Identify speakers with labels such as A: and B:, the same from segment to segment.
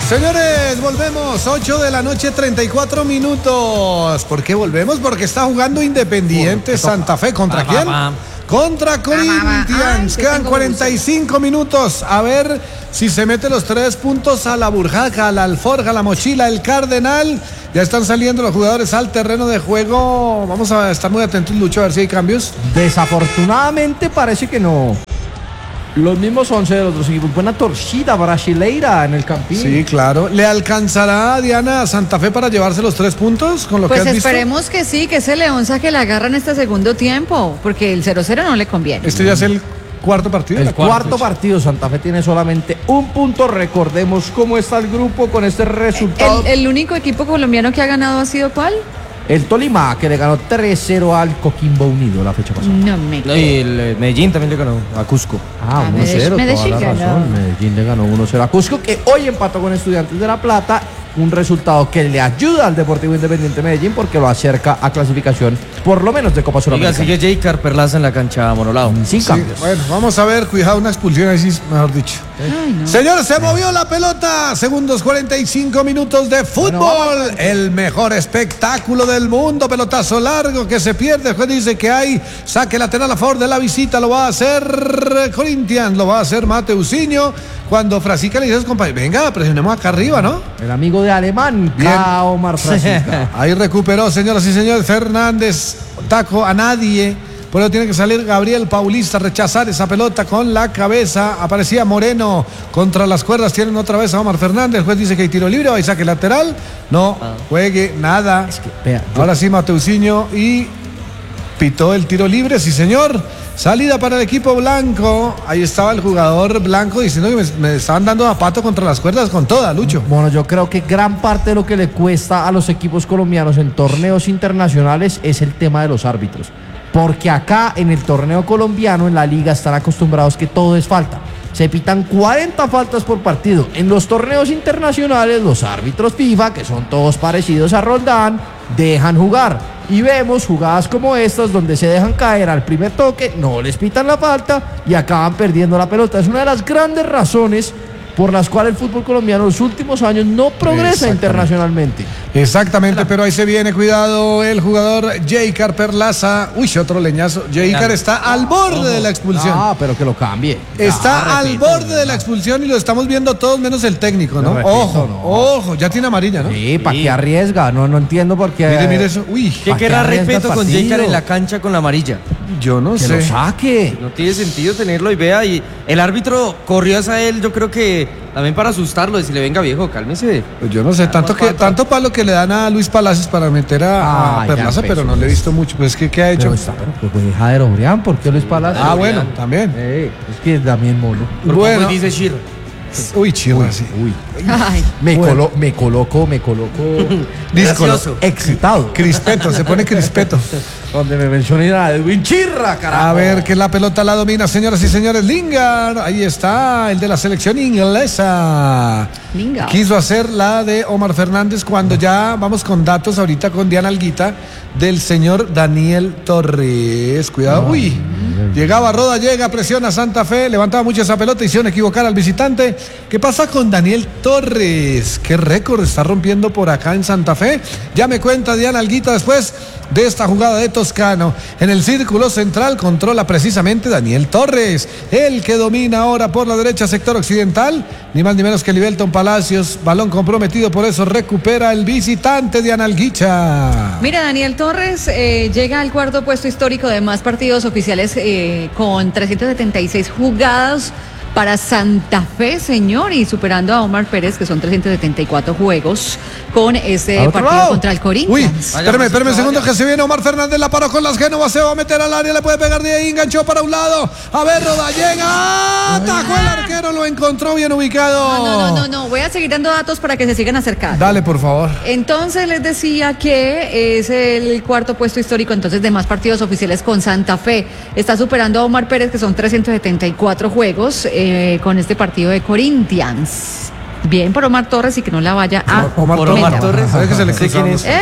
A: Señores, volvemos, 8 de la noche, 34 minutos. ¿Por qué volvemos? Porque está jugando Independiente Santa Fe. ¿Contra quién? Contra Corinthians. Quedan 45 minutos. A ver si se mete los 3 puntos a la Burjaca, a la Alforja, a la Mochila, el Cardenal. Ya están saliendo los jugadores al terreno de juego. Vamos a estar muy atentos, Lucho, a ver si hay cambios.
B: Desafortunadamente parece que no. Los mismos 11 de los dos equipos. Buena torcida brasileira en el campín.
A: Sí, claro. ¿Le alcanzará, Diana, a Santa Fe para llevarse los 3 puntos con lo
C: pues
A: que has visto?
C: Pues esperemos que sí, que ese León saque la garra en este segundo tiempo, porque el 0-0 no le conviene.
A: Este ya es el cuarto partido.
B: El cuarto partido. Santa Fe tiene solamente un punto. Recordemos cómo está el grupo con este resultado.
C: ¿El único equipo colombiano que ha ganado ha sido cuál?
B: El Tolima, que le ganó 3-0 al Coquimbo Unido la fecha pasada.
C: No me
D: No, y el Medellín también le ganó a Cusco.
B: 1-0,
C: Medellín
B: toda la razón.
C: ganó.
B: Medellín le ganó 1-0 a Cusco, que hoy empató con Estudiantes de La Plata. Un resultado que le ayuda al Deportivo Independiente Medellín porque lo acerca a clasificación, por lo menos de Copa Suramericana.
D: Oiga, sigue J. Perlaza en la cancha Monolao.
B: Sin cambios.
A: Bueno, vamos a ver, cuidado, una expulsión ahí sí, mejor dicho.
C: Ay, no.
A: Señor, se movió la pelota. Segundos 45 minutos de fútbol. El mejor espectáculo del mundo. Pelotazo largo que se pierde. El juez dice que hay saque lateral a favor de la visita. Lo va a hacer Corinthians. Lo va a hacer Mateusinho. Cuando Frasica le dice a sus compañeros, venga, presionemos acá arriba, ¿no?
B: El amigo de Alemán, Omar Frasica.
A: Ahí recuperó, señoras y señores, Fernández. Taco a nadie. Por eso tiene que salir Gabriel Paulista a rechazar esa pelota con la cabeza. Aparecía Moreno contra las cuerdas. Tienen otra vez a Omar Fernández. El juez dice que hay tiro libre. Hay saque lateral. No juegue nada.
B: Es que, vea,
A: Ahora sí, Mateusinho y pitó el tiro libre. Sí, señor. Salida para el equipo blanco. Ahí estaba el jugador blanco diciendo que me estaban dando zapato contra las cuerdas con toda, Lucho.
B: Bueno, yo creo que gran parte de lo que le cuesta a los equipos colombianos en torneos internacionales es el tema de los árbitros. Porque acá en el torneo colombiano, en la liga, están acostumbrados que todo es falta. Se pitan 40 faltas por partido. En los torneos internacionales, los árbitros FIFA, que son todos parecidos a Roldán, dejan jugar. Y vemos jugadas como estas donde se dejan caer al primer toque, no les pitan la falta y acaban perdiendo la pelota. Es una de las grandes razones por las cuales el fútbol colombiano en los últimos años no progresa internacionalmente.
A: Exactamente, pero ahí se viene, cuidado, el jugador J. Perlaza. Uy, otro leñazo. J. está al borde de la expulsión.
B: Ah, pero que lo cambie.
A: Está al borde de la expulsión y lo estamos viendo todos menos el técnico, ¿no? Ojo, ya tiene amarilla, ¿no?
B: Sí, ¿para qué arriesga? No entiendo por qué.
A: Mire eso. Uy,
D: ¿Qué querrá respeto con J. en la cancha con la amarilla?
A: yo no
B: Que
A: sé.
B: lo saque.
D: No tiene sentido tenerlo y vea, y el árbitro corrió hacia él, yo creo que también para asustarlo, decirle, venga viejo, cálmese.
A: Pues yo no sé, tanto palo que le dan a Luis Palacios para meter a Perlaza, pero no le he visto mucho. Pues ¿qué ha hecho?
B: Pues hija de Obrián, ¿por qué Luis Palacios?
A: Ah, bueno, también.
B: Es que es también mono.
A: Bueno.
D: Dice Shir.
A: Uy, chirra, sí.
B: Uy.
C: Ay,
B: Me coloco
D: Gracioso.
B: excitado.
A: Crispeto, se pone crispeto.
B: Donde me mencioné a Edwin Chirra, carajo.
A: A ver que la pelota la domina, señoras y señores. Lingard, ahí está, el de la selección inglesa.
C: Lingard.
A: Quiso hacer la de Omar Fernández cuando ya vamos con datos ahorita con Diana Alguita del señor Daniel Torres. Cuidado, uy. Llegaba Roda, llega, presiona Santa Fe, levantaba mucho esa pelota, hicieron equivocar al visitante. ¿Qué pasa con Daniel Torres? ¿Qué récord está rompiendo por acá en Santa Fe? Ya me cuenta Diana Alguita después de esta jugada de Toscano. En el círculo central controla precisamente Daniel Torres, el que domina ahora por la derecha sector occidental, ni más ni menos que Libelton Palacios. Balón comprometido, por eso recupera el visitante Diana Alguicha.
C: Mira, Daniel Torres llega al cuarto puesto histórico de más partidos oficiales con 376 jugadas para Santa Fe, señor, y superando a Omar Pérez, que son 374 juegos con este partido contra el Corinthians.
A: Uy, espérame un segundo que se viene Omar Fernández, la paró con las Génovas, se va a meter al área, le puede pegar de ahí, enganchó para un lado, a ver, Roda, llega, atacó el arquero, lo encontró bien ubicado.
C: No, voy a seguir dando datos para que se sigan acercando.
A: Dale, por favor.
C: Entonces les decía que es el cuarto puesto histórico entonces de más partidos oficiales con Santa Fe. Está superando a Omar Pérez, que son 374 juegos con este partido de Corinthians. Bien por Omar Torres y que no la vaya a
A: Omar Torres, ¿sabes que se le
D: ¿Quién es?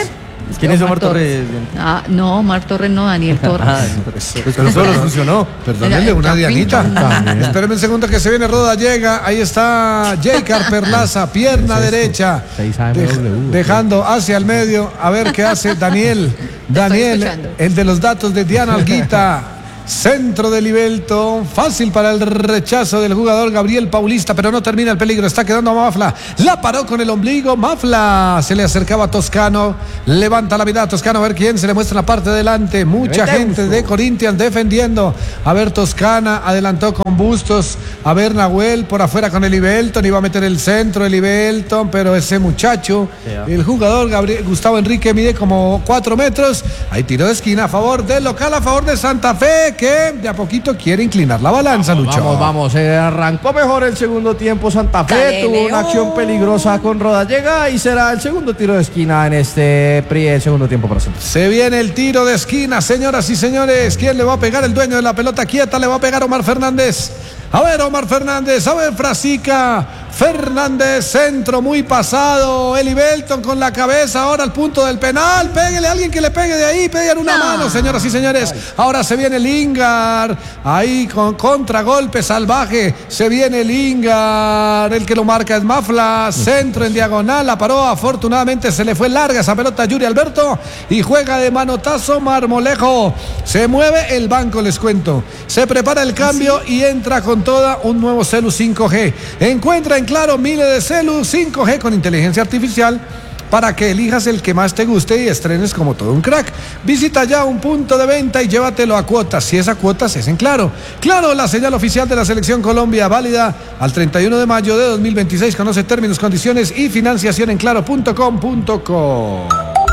D: ¿Quién es Omar
C: Torres?
D: Torres?
C: No, Omar Torres no, Daniel Torres.
D: Pues pero solo funcionó.
A: Perdónenle, una Dianita. Espérenme un segundo que se viene Roda, llega. Ahí está Jaycar Perlaza, pierna derecha. Dejando hacia el medio. A ver qué hace Daniel. Daniel, el de los datos de Diana Alguita. Centro de Libelto, fácil para el rechazo del jugador Gabriel Paulista, pero no termina el peligro, está quedando a Mafla, la paró con el ombligo, Mafla, se le acercaba a Toscano, levanta la mirada a Toscano, a ver quién se le muestra en la parte de delante, mucha gente de Corinthians defendiendo, a ver Toscana, adelantó con Bustos, a ver Nahuel por afuera con el Libelton, iba a meter el centro el Libelton, pero ese muchacho, el jugador Gustavo Enrique mide como 4 metros, hay tiro de esquina a favor del local, a favor de Santa Fe, que de a poquito quiere inclinar la balanza, Lucho.
B: Vamos, arrancó mejor el segundo tiempo Santa Fe, tuvo una acción peligrosa con Rodallega y será el segundo tiro de esquina en este segundo tiempo para Santa Fe.
A: Se viene el tiro de esquina, señoras y señores. ¿Quién le va a pegar? El dueño de la pelota quieta le va a pegar Omar Fernández. A ver, Omar Fernández, a ver, Frasica. Fernández, centro muy pasado. Eli Belton con la cabeza ahora al punto del penal. Péguele a alguien que le pegue de ahí. Pegan una mano, señoras y señores. Ahora se viene Lingard. Ahí con contragolpe salvaje. Se viene Lingard. El que lo marca es Mafla. Centro en diagonal. La paró. Afortunadamente se le fue larga esa pelota a Yuri Alberto. Y juega de manotazo Marmolejo. Se mueve el banco, les cuento. Se prepara el cambio y entra con toda un nuevo Celu 5G. Encuentra en Claro miles de Celu 5G con inteligencia artificial para que elijas el que más te guste y estrenes como todo un crack. Visita ya un punto de venta y llévatelo a cuotas. Si es a cuotas, es en Claro. Claro, la señal oficial de la Selección Colombia, válida al 31 de mayo de 2026. Conoce términos, condiciones y financiación en claro.com.co.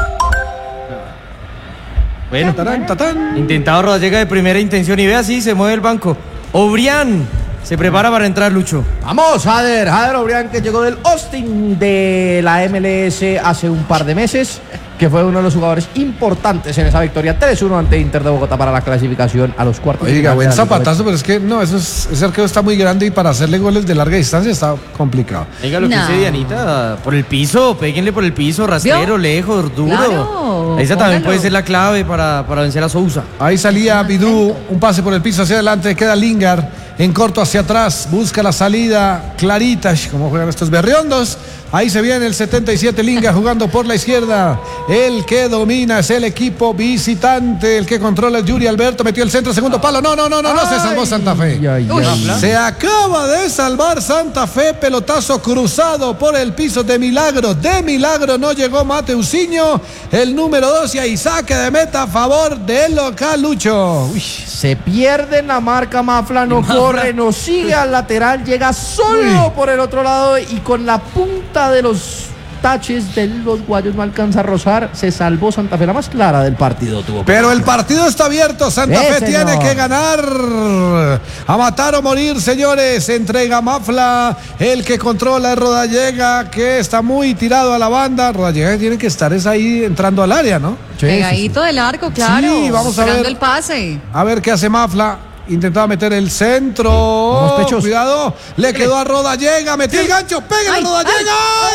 D: Bueno, intentado Rodallega de primera intención y ve así, se mueve el banco. Obrián se prepara para entrar, Lucho.
B: Vamos, Jader Obrián, que llegó del Austin de la MLS hace un par de meses, que fue uno de los jugadores importantes en esa victoria 3-1 ante Inter de Bogotá para la clasificación a los cuartos.
A: Oiga, buen zapatazo, pero es que no, ese arquero está muy grande y para hacerle goles de larga distancia está complicado.
D: Oiga, lo que dice Dianita, por el piso, péguenle por el piso, rastrero, lejos, duro.
C: Claro,
D: esa también puede ser la clave para vencer a Sousa.
A: Ahí salía Bidú, un pase por el piso hacia adelante, queda Lingard en corto hacia atrás, busca la salida clarita, como juegan estos berriondos. Ahí se viene el 77 Lingard jugando por la izquierda. El que domina es el equipo visitante. El que controla es Yuri Alberto. Metió el centro, segundo palo. No, se salvó Santa Fe. Se acaba de salvar Santa Fe. Pelotazo cruzado por el piso de Milagro. De Milagro no llegó Mateusinho, el número 2. Y ahí saque de meta a favor del local, Lucho.
B: Se pierde en la marca, Mafla no corre, no sigue al lateral, llega solo por el otro lado y con la punta de los taches de los guayos no alcanza a rozar. Se salvó Santa Fe, la más clara del partido tuvo.
A: Pero el partido está abierto. Santa Fe tiene que ganar. A matar o morir, señores. Entrega Mafla. El que controla es Rodallega, que está muy tirado a la banda. Rodallega tiene que estar ahí entrando al área, ¿no?
C: Pegadito del arco, claro.
A: Sí, vamos a ver
C: el pase.
A: A ver qué hace Mafla. Intentaba meter el centro. Cuidado. Le quedó a Rodallega. Metió el gancho. Pégale a Rodallega.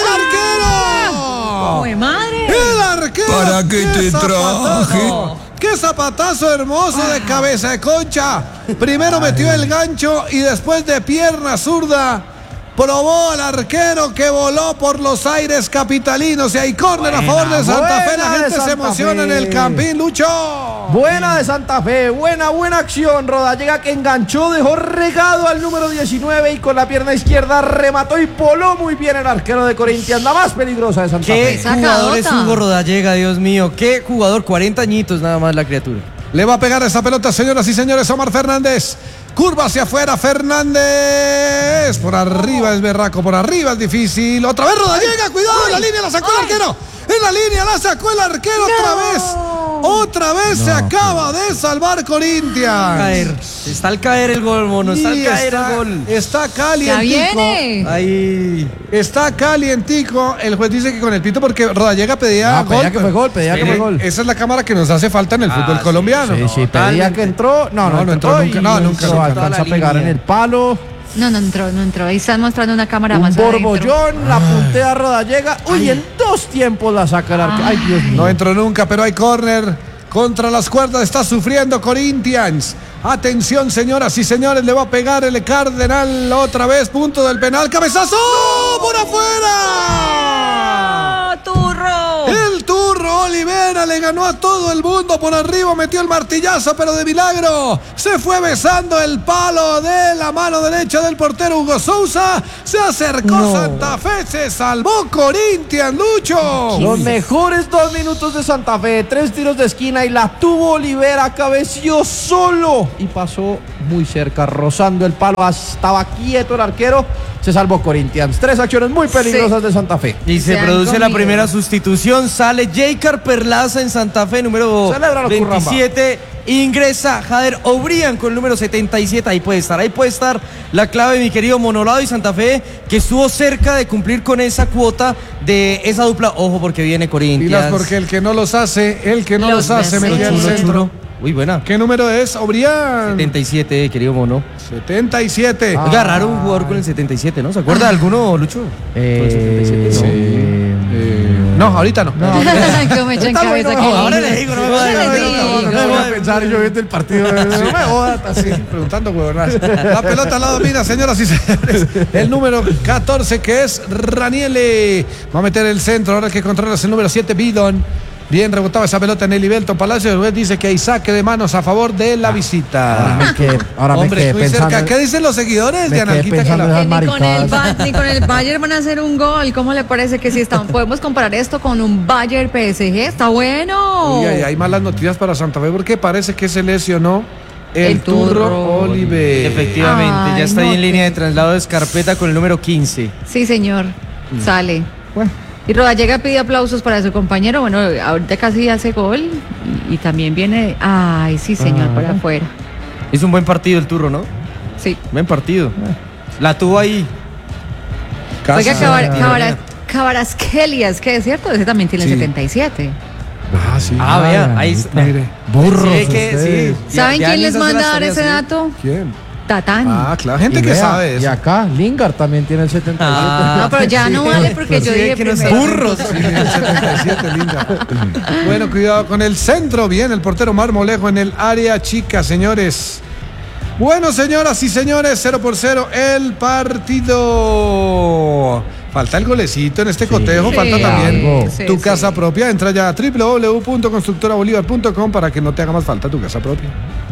A: ¡El arquero!
C: ¡Ay, madre!
A: ¡El arquero!
E: ¿Para qué te traje?
A: ¡Qué zapatazo hermoso de cabeza de concha! Primero metió el gancho y después de pierna zurda probó al arquero que voló por los aires capitalinos. Y hay córner a favor de Santa Fe. La gente se emociona en el Campín, Lucho.
B: Buena de Santa Fe, buena acción. Rodallega que enganchó, dejó regado al número 19 y con la pierna izquierda remató y voló muy bien el arquero de Corinthians, la más peligrosa de Santa Fe.
D: ¿Qué jugador es Hugo Rodallega, Dios mío? ¿Qué jugador? 40 añitos nada más la criatura.
A: Le va a pegar esa pelota, señoras y señores, Omar Fernández. Curva hacia afuera, Fernández. Por arriba es berraco, por arriba es difícil. Otra vez Rodallega, cuidado, en la línea la sacó el arquero. En la línea la sacó el arquero otra vez se acaba de salvar Corinthians.
D: Está al caer el gol, mono. Está al caer el gol.
A: Está calientico.
D: Ahí.
A: Está calientico. El juez dice que con el pito porque Rodallega pedía gol.
B: Pedía que fue gol, pedía que fue gol.
A: Esa es la cámara que nos hace falta en el fútbol colombiano.
B: Sí, pedía que entró. No entró nunca. No alcanzó a pegar en el palo.
C: No entró. Ahí están mostrando una cámara
B: Un
C: más adentro.
B: borbollón, la puntea Rodallega. Uy, en 2 tiempos la saca el arquero. Ay, Dios mío.
A: No entró nunca, pero hay córner contra las cuerdas. Está sufriendo Corinthians. Atención, señoras y señores, le va a pegar el Cardenal otra vez. Punto del penal. ¡Cabezazo! ¡Por afuera!
C: ¡Turro!
A: El Turro Olivera le ganó a todo el mundo por arriba, metió el martillazo, pero de milagro se fue besando el palo de la mano derecha del portero Hugo Sousa. Se acercó Santa Fe, se salvó Corinthians, Lucho.
B: Los mejores 2 minutos de Santa Fe, 3 tiros de esquina y la tuvo Olivera, cabeció solo y pasó muy cerca, rozando el palo, estaba quieto el arquero, se salvó Corinthians. 3 acciones muy peligrosas de Santa Fe.
D: Y se
C: Se han
D: produce la
C: comido.
D: primera sustitución, sale Jaycar Perlaza en Santa Fe, número
B: Celébralo,
D: 27, ingresa Jader O'Brien con el número 77, ahí puede estar la clave, mi querido Monolado, y Santa Fe, que estuvo cerca de cumplir con esa cuota de esa dupla. Ojo, porque viene Corinthians.
A: Pilas, porque el que no los hace,
C: Los
A: metía el
C: vecinos.
A: centro.
D: Uy, buena.
A: ¿Qué número es, O'Brien?
D: 77, querido Mono.
A: 77.
D: Oiga, raro un jugador con el 77, ¿no? ¿Se acuerda de alguno, Lucho? Con el 77,
A: No, ahorita no.
C: Que me echan cabeza aquí.
D: ahora le digo, no me
C: Ahora
D: jodas,
C: le
D: no,
C: digo.
A: No voy a pensar yo viendo el partido. No me jodas así, preguntando huevonas. La pelota la domina, señoras y señores. El número 14, que es Raniele. Va a meter el centro, ahora que controlas el número 7, Bidon. Bien rebotaba esa pelota en Elivelton Palacio. El juez dice que hay saque de manos a favor de la visita.
B: Ahora me
A: Hombre,
B: quedé
A: muy
B: pensando.
A: cerca. ¿Qué dicen los seguidores
B: Me
A: de
B: quedé
A: Analquita?
B: pensando en esas
C: Ni con,
B: maricadas.
C: ni con el Bayern van a hacer un gol. ¿Cómo le parece que si podemos comparar esto con un Bayern PSG? Está bueno.
A: Uy, hay malas noticias para Santa Fe porque parece que se lesionó el Turro
C: Turro.
A: Oliver.
D: Efectivamente, ya
C: Ay,
D: está ahí
C: no
D: en línea de
C: te-
D: traslado de escarpeta con el número 15.
C: Sí, señor. Sale.
B: Bueno.
C: Y Rodallega pide aplausos para su compañero. Bueno, ahorita casi hace gol. Y también viene. Ay, sí, señor, para afuera.
D: Es un buen partido el Turro, ¿no?
C: Sí.
D: Buen partido. La tuvo ahí.
C: Oiga,
A: Casa.
C: Cabarasquelias, que es cierto, ese también tiene
A: Sí.
C: 77.
A: Ah, sí.
D: Ah, vea, ahí está.
A: Mire.
B: Burros
D: Sí, que,
B: ustedes.
D: sí.
C: ¿Saben
D: Ya
C: quién les
D: hace
C: manda a
D: las
C: dar
D: tareas,
C: ese
D: sí.
C: dato?
A: ¿Quién?
C: Tatán.
A: Ah, claro, gente
B: Y
A: que
B: vea,
A: sabe
B: y
A: eso.
B: acá Lingard también tiene el 77.
D: Ah.
C: No, pero ya no vale porque yo
D: sí,
C: dije
D: que no
C: primero.
D: burros.
A: Sí, el 77, linda. Bueno, cuidado con el centro. Bien, el portero Marmolejo en el área chica, señores. Bueno, señoras y señores, 0-0 el partido. Falta el golecito en este cotejo,
C: Sí,
A: falta también
B: algo.
C: sí,
A: tu
C: sí.
A: casa propia. Entra ya a www.constructorabolivar.com para que no te haga más falta tu casa propia.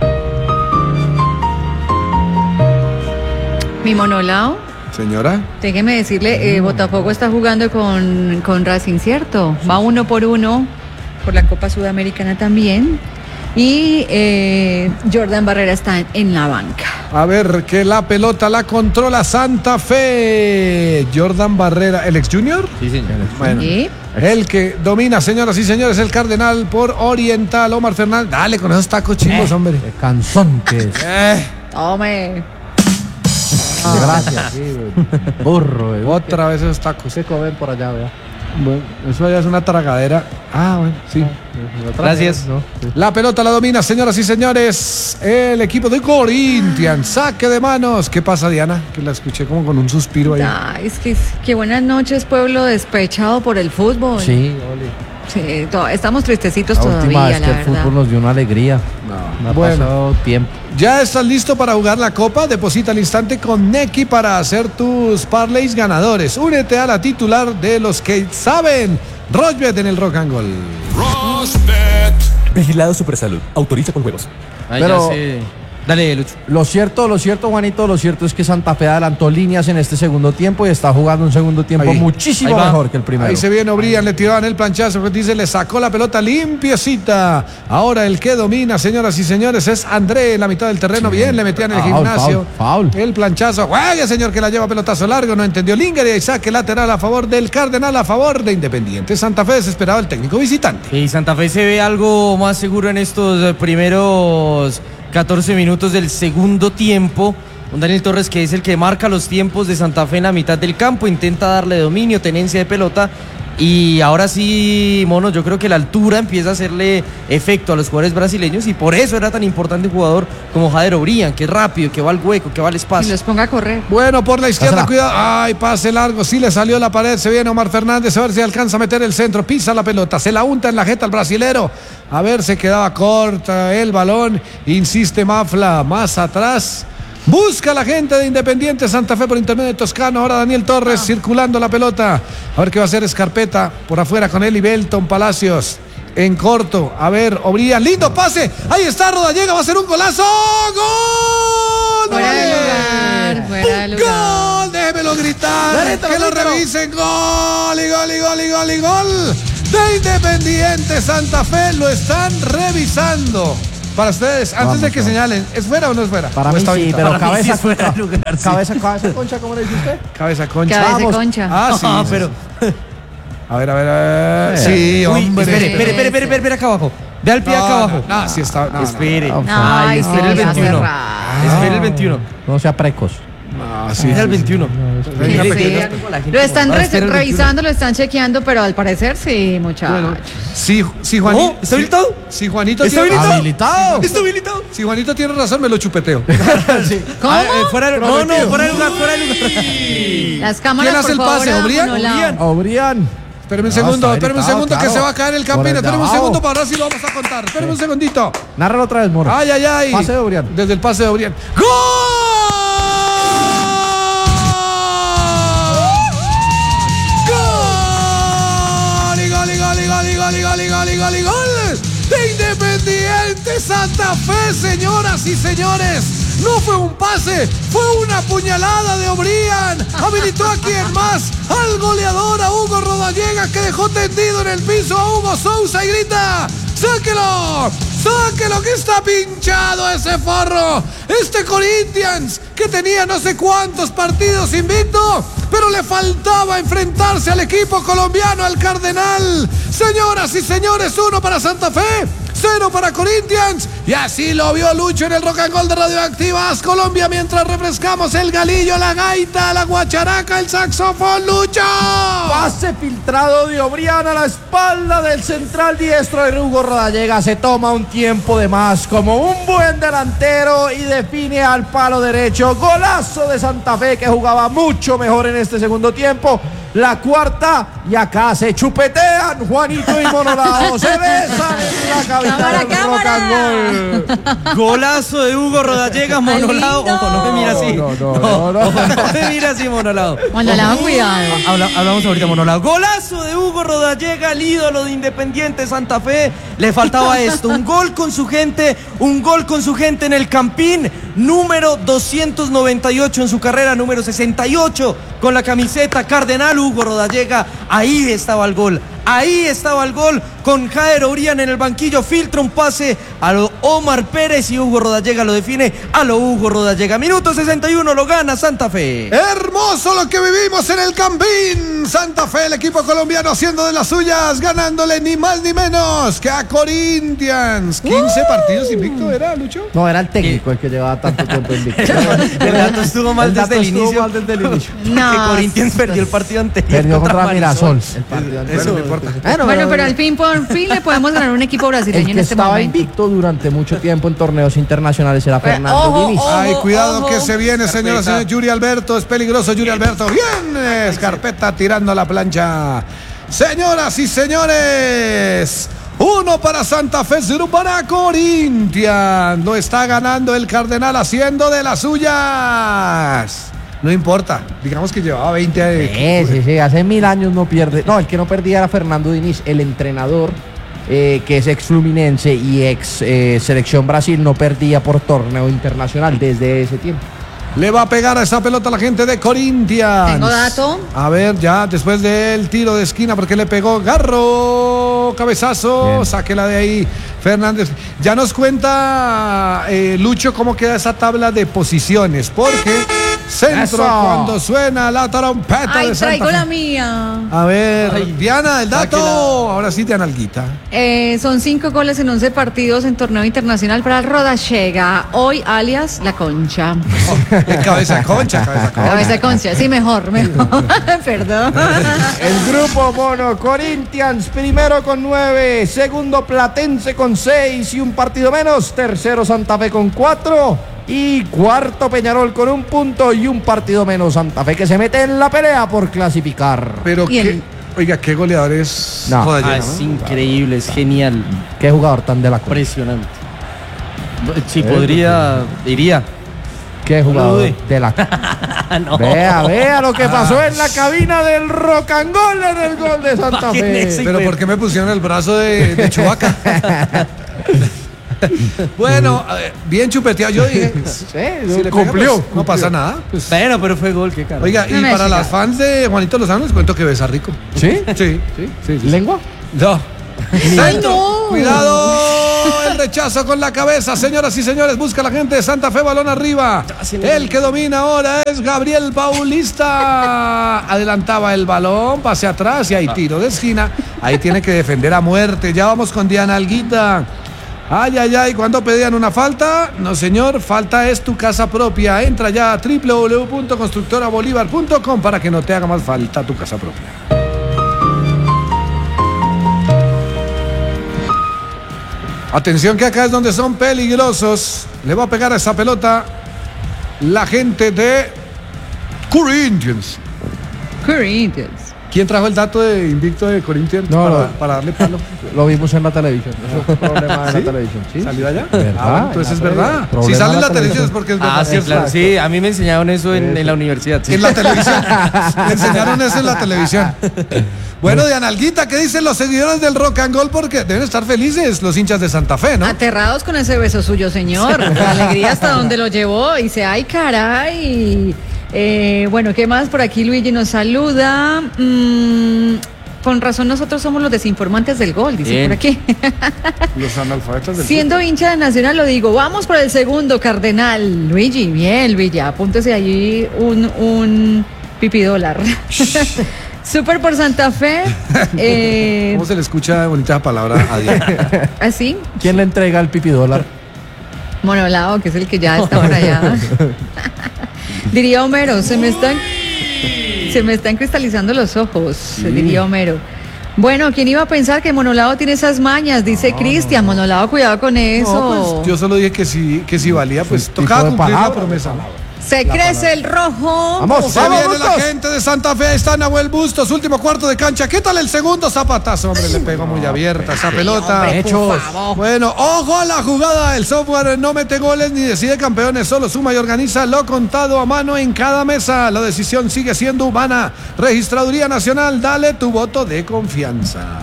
C: Mi monolao.
A: Señora.
C: Déjeme decirle, Botafogo está jugando con Racing, ¿cierto? Va 1-1 por la Copa Sudamericana también. Y Jordan Barrera está en la banca.
A: A ver, que la pelota la controla Santa Fe. Jordan Barrera, ¿el ex Junior?
D: Sí, señor.
A: Bueno,
C: ¿Sí?
A: el que domina, señoras y señores, el Cardenal por Oriental, Omar Fernández. Dale con esos tacos chingos, hombre.
B: Qué cansón que es.
C: Tome.
B: Gracias. Burro.
A: Otra vez esos tacos.
B: Se comen por allá, vea.
A: Bueno, eso ya es una tragadera. Ah, bueno, sí.
D: Gracias.
B: ¿No?
A: La pelota la domina, señoras y señores, el equipo de Corinthians. Saque de manos. ¿Qué pasa, Diana? Que la escuché como con un suspiro ahí.
C: Ay, es que buenas noches, pueblo despechado por el fútbol.
B: Sí, Oli.
C: Sí, estamos tristecitos
B: La última
C: todavía,
B: vez que
C: la
B: el
C: verdad.
B: fútbol nos dio una alegría. No ha
A: Bueno.
B: pasado tiempo.
A: ¿Ya estás listo para jugar la copa? Deposita al instante con Neki para hacer tus parlays ganadores. Únete a la titular de los que saben. Rochbet en el Rock and Roll.
E: Rosbet. Vigilado Supersalud. Autoriza con juegos.
D: Ahí
B: Pero-
D: ya sé. Dale, Lucho.
B: Lo cierto, Juanito, lo cierto es que Santa Fe adelantó líneas en este segundo tiempo y está jugando un segundo tiempo
A: Ahí.
B: muchísimo
D: Ahí va.
B: mejor que el primero.
A: Ahí se viene O'Brien, le tiraban el planchazo, dice, le sacó la pelota limpiecita. Ahora el que domina, señoras y señores, es André en la mitad del terreno. Bien, le metían en el
B: Foul,
A: gimnasio.
B: foul.
A: El planchazo. Juegue, señor, que la lleva pelotazo largo. No entendió Linger y saque lateral a favor del Cardenal, a favor de Independiente. Santa Fe desesperado el técnico visitante.
D: Y Santa Fe se ve algo más seguro en estos primeros 14 minutos del segundo tiempo. Un Daniel Torres que es el que marca los tiempos de Santa Fe en la mitad del campo, intenta darle dominio, tenencia de pelota Y ahora sí, Mono, yo creo que la altura empieza a hacerle efecto a los jugadores brasileños y por eso era tan importante un jugador como Jader Obrian, que es rápido, que va al hueco, que va al
C: Y
D: espacio.
C: los ponga a correr.
A: Bueno, por la izquierda,
B: Pásala.
A: cuidado. Ay, pase largo. Sí le salió la pared. Se viene Omar Fernández. A ver si alcanza a meter el centro. Pisa la pelota. Se la unta en la jeta al brasilero. A ver, se quedaba corta el balón. Insiste Mafla más atrás. Busca la gente de Independiente Santa Fe por intermedio de Toscano. Ahora Daniel Torres circulando la pelota. A ver qué va a hacer Escarpeta por afuera con él y Belton Palacios. En corto. A ver, Obrian. Lindo pase. Ahí está Rodallega. Va a ser un golazo. ¡Gol!
C: Fuera de
A: ¡Vale!
C: lugar, fuera de lugar.
A: ¡Gol! Déjemelo gritar.
B: Grítalo,
A: Que lo
B: grítalo.
A: revisen. ¡Gol! Y gol, y gol, y gol, y gol. De Independiente Santa Fe. Lo están revisando. Para ustedes, antes de que señalen, ¿es fuera o no es fuera?
B: Para
A: ¿O
B: mí
A: está
B: sí,
A: habilitado?
B: pero
D: Para mí sí
B: cabeza
D: es fuera de
B: concha.
D: lugar, sí.
B: Cabeza concha, ¿cómo le dice usted?
A: Cabeza concha.
C: Cabeza
B: Vamos.
C: concha.
A: Ah, sí.
D: Ah,
A: sí,
D: pero.
A: sí. A ver, a ver. Sí,
D: Uy,
A: hombre.
D: espere acá abajo. Ve al pie acá abajo.
A: No, sí está. No,
D: Espere.
B: no.
C: Ay, sí,
D: espere el
C: ya
D: 21.
C: cerrado.
D: Espere el 21.
B: No sea precos.
A: no, sí,
D: Espere el
A: sí,
D: 21.
A: Venga,
C: Sí,
A: pequeño.
C: lo están
D: Ah, espera el 21.
C: revisando, lo están chequeando, pero al parecer sí, muchachos.
A: Sí, sí, Juanito.
D: ¿Está habilitado?
A: Si Juanito
D: ¿Está
A: tiene
D: habilitado?
B: ¡Habilitado!
D: ¿Está habilitado?
A: Si Juanito tiene razón, me lo chupeteo.
C: ¿Cómo?
D: Fuera de lugar. No, fuera de lugar, fuera de lugar.
C: Las cámaras,
A: ¿Quién hace
C: por
A: el pase?
C: favor, a
A: ¿Obrian?
C: Monolao.
B: Obrian.
A: Espérame un
B: No,
A: segundo,
B: está
A: espérame un
B: habilitado,
A: segundo que
B: claro.
A: se va a caer el
B: Por
A: campín.
B: el de
A: Espérame un
B: abajo.
A: segundo para ahora sí lo vamos a contar. Espérame un segundito.
B: Nárralo otra vez, Moro.
A: Ay, ay, ay.
B: Pase de Obrian.
A: Desde el pase de Obrian. ¡Gol! ¡Gol! Y gol, y gol, y gol, y gol, y gol, y gol, y gol, y gol. De Independiente Santa Fe, señoras y señores. No fue un pase, fue una puñalada de Obrian. Habilitó a quien más, al goleador, a Hugo Rodallega, que dejó tendido en el piso a Hugo Sousa y grita: ¡sáquelo! ¡Sáquelo que está pinchado ese forro! Este Corinthians, que tenía no sé cuántos partidos invicto, pero le faltaba enfrentarse al equipo colombiano, al Cardenal. Señoras y señores, 1 para Santa Fe, 0 para Corinthians. Y así lo vio Lucho en el Rock and Roll de Radioactivas Colombia, mientras refrescamos el galillo, la gaita, la guacharaca, el saxofón. ¡Lucho!
B: Pase filtrado de Obrian a la espalda del central diestro de Hugo Rodallega. Se toma un tiempo de más como un buen delantero y define al palo derecho. Golazo de Santa Fe, que jugaba mucho mejor en este segundo tiempo. La cuarta, y acá se chupetean Juanito y Monolao. Se besan en la capital del rock and roll.
D: Golazo de Hugo Rodallega, Monolao.
C: lindo.
D: Ojo, no me mira así.
B: No.
D: Ojo, no me mira así, Monolao.
C: Monolao, cuidado.
D: Hablamos ahorita, Monolao. Golazo de Hugo Rodallega, el ídolo de Independiente Santa Fe. Le faltaba esto, un gol con su gente en el Campín, número 298 en su carrera, número 68 con la camiseta Cardenal. Hugo Rodallega, ahí estaba el gol. Ahí estaba el gol con Jader Obrian en el banquillo. Filtra un pase a lo Omar Pérez y Hugo Rodallega lo define a lo Hugo Rodallega. Minuto 61, lo gana Santa Fe.
A: Hermoso lo que vivimos en el Campín. Santa Fe, el equipo colombiano haciendo de las suyas, ganándole ni más ni menos que a Corinthians. 15 partidos invicto era, Lucho.
B: No, era el técnico el que llevaba tanto tiempo invicto.
D: El dato estuvo mal
B: El dato
D: desde el
B: estuvo
D: inicio.
B: mal desde el inicio.
C: No,
D: Que Corinthians perdió el partido anterior.
B: Perdió contra Mirasol.
D: Marisol.
B: El partido
A: Eso
B: anterior.
A: no importa.
C: Bueno, pero al fin, por fin le podemos ganar un equipo
B: El
C: brasileño
B: que
C: en este
B: estaba
C: momento.
B: invicto durante mucho tiempo en torneos internacionales era Fernando
C: ojo,
B: Diniz.
C: ojo.
A: Ay, cuidado
C: ojo.
A: que se viene, señoras y señores. Yuri Alberto, es peligroso Yuri Alberto. Bien, Escarpeta tirando la plancha. Señoras y señores, 1 para Santa Fe, 0 para Corinthians. Lo está ganando el Cardenal haciendo de las suyas. No importa, digamos que llevaba 20
B: Sí, hace 1000 años no pierde. No, el que no perdía era Fernando Diniz, el entrenador que es ex Fluminense y ex Selección Brasil, no perdía por torneo internacional desde ese tiempo.
A: Le va a pegar a esa pelota la gente de Corinthians.
C: Tengo dato.
A: A ver, ya después del tiro de esquina, porque le pegó Garro, cabezazo,
B: Bien.
A: sáquela de ahí, Fernández. Ya nos cuenta Lucho cómo queda esa tabla de posiciones, porque Centro
B: Eso.
A: cuando suena la trompeta
C: Ay,
A: de Santa
C: traigo
A: Fe.
C: la mía.
A: A ver,
D: Ay,
A: Diana, el dato. Ahora sí, Diana Alguita.
C: Son 5 goles en 11 partidos en torneo internacional para el Rodallega. Hoy, alias La Concha.
A: Cabeza de concha, cabeza de concha.
C: Cabeza de Concha, sí, mejor. Perdón.
B: El grupo mono, Corinthians, primero con 9, segundo Platense con 6 y un partido menos, tercero Santa Fe con 4 y cuarto Peñarol con 1 punto y un partido menos. Santa Fe que se mete en la pelea por clasificar.
A: Pero
C: Y
A: qué,
C: el-
A: oiga, qué goleadores.
B: No.
A: Rodallega,
D: Es
A: ¿no?
D: increíble, es genial,
B: Qué jugador tan de la concha.
D: impresionante. Si podría, iría.
B: Qué jugador
D: dude.
B: de la
D: No.
B: Vea lo que pasó en la cabina del Rock and Roll en el gol de Santa
D: Imagínese.
B: Fe.
A: Pero ¿por qué me pusieron el brazo de Chewbacca? Bueno, bien chupeteado. Yo dije, si le
B: cumplió,
A: pega, pues, no pasa nada. Pues,
D: Bueno, pero fue gol, qué caro.
A: oiga, y
C: No me
A: para
C: siga.
A: las fans de Juanito Lozano les cuento que besa rico.
B: ¿Sí?
A: Sí.
B: ¿Lengua?
A: No.
C: ¡Ay,
A: Centro.
C: no!
A: Cuidado. El rechazo con la cabeza, señoras y señores. Busca la gente de Santa Fe, balón arriba. El que domina ahora es Gabriel Paulista. Adelantaba el balón, pase atrás y hay tiro de esquina. Ahí tiene que defender a muerte. Ya vamos con Diana Alguita. Ay, ay, ay, ¿cuándo pedían una falta? No, señor, falta es tu casa propia. Entra ya a www.constructorabolívar.com para que no te haga más falta tu casa propia. Atención que acá es donde son peligrosos. Le va a pegar a esa pelota la gente de Corinthians.
C: Corinthians.
A: ¿Quién trajo el dato de invicto de Corinthians
B: No,
A: para darle palo?
B: Lo vimos en la televisión. Eso fue un problema de
A: ¿Sí?
B: la televisión. ¿Sí?
A: ¿Salió allá?
B: ¿Verdad?
A: Ah, bueno, entonces es verdad. Si
B: Problema
A: sale en
B: de
A: la
B: la
A: televisión es
B: televisión.
A: porque es verdad.
D: Ah, sí, claro, sí, a mí me enseñaron eso en la universidad. Sí.
A: En la televisión. Le enseñaron eso en la televisión. Bueno, Diana Alguita, ¿qué dicen los seguidores del Rock and Roll? Porque deben estar felices los hinchas de Santa Fe, ¿no?
C: Aterrados con ese beso suyo, señor. La alegría hasta donde lo llevó. Y dice, ay, caray. Bueno, ¿qué más? Por aquí Luigi nos saluda. Con razón nosotros somos los desinformantes del gol, dice
D: Bien.
C: por aquí.
A: Los analfabetas del
C: Siendo hincha de Nacional lo digo, vamos por el segundo, Cardenal. Luigi, bien, Luigi, apúntese allí un pipidólar. Súper por Santa Fe.
A: ¿Cómo se le escucha bonita esa palabra a Diana?
C: Así,
B: ¿Quién le entrega el pipidólar?
C: Monolao, que es el que ya está por allá. Diría Homero, se me están cristalizando los ojos, diría Homero. Bueno, ¿quién iba a pensar que Monolao tiene esas mañas? Dice Cristian, Monolao, cuidado con eso.
A: No, pues yo solo dije que si valía, pues
B: tipo
A: tocaba
B: de
A: cumplir la
B: palabra,
A: promesa.
C: Se crece el rojo.
B: Vamos,
A: Se
B: vamos,
A: viene la
B: Bustos.
A: gente de Santa Fe, está Nahuel Bustos, último cuarto de cancha. ¿Qué tal el segundo zapatazo? Hombre, le pegó muy abierta esa pelota.
C: Hombre, por
B: Hechos.
C: favor.
A: Bueno, ojo a la jugada. El software no mete goles ni decide campeones, solo suma y organiza lo contado a mano en cada mesa. La decisión sigue siendo humana. Registraduría Nacional, dale tu voto de confianza.